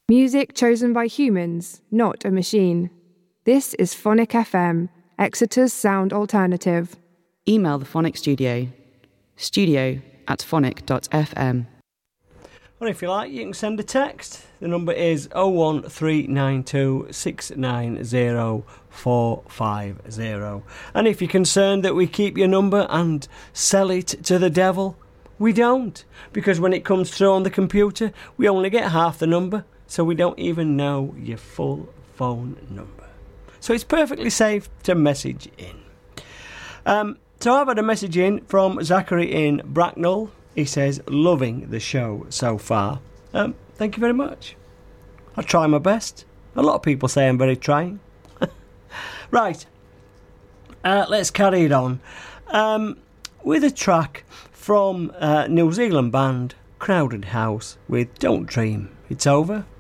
Music chosen by humans, not a machine. This is Phonic FM, Exeter's sound alternative. Email the Phonic Studio, studio@phonic.fm. Or if you like, you can send a text. The number is 01392 690 450. And if you're concerned that we keep your number and sell it to the devil, we don't. Because when it comes through on the computer, we only get half the number, so we don't even know your full phone number. So it's perfectly safe to message in. So I've had a message in from Zachary in Bracknell. He says, loving the show so far. Thank you very much. I try my best. A lot of people say I'm very trying. Right. Let's carry it on. With a track from New Zealand band Crowded House with Don't Dream It's Over.